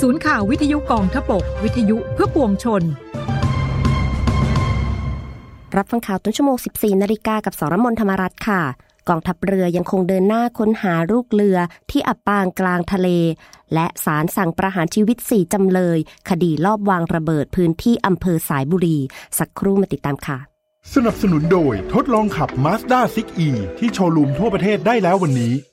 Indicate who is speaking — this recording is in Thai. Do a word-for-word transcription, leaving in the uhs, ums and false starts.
Speaker 1: ศูนย์ข่าววิทยุกองทพบกวิทยุเพื่อปวงชน
Speaker 2: รับฟังข่าวต้นชั่วโมง สิบสี่นาฬิกากับสรมนธรรมรัตน์ค่ะกองทัพเรือยังคงเดินหน้าค้นหาลูกเรือที่อับปางกลางทะเลและศาลสั่งประหารชีวิตสี่จำเลยคดีลอบวางระเบิดพื้นที่อำเภอสายบุรีสักครู่มาติดตามค่ะ
Speaker 3: สนับสนุนโดยทดลองขับ Mazda ซิก อี ที่โชว์รูมทั่วประเทศได้แล้ววันนี้